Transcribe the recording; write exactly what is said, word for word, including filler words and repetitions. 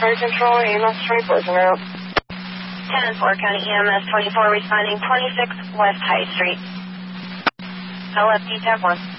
Fire Control, E M S twenty-four is en route. ten and four County E M S twenty-four responding twenty-six West High Street. L F D tab one.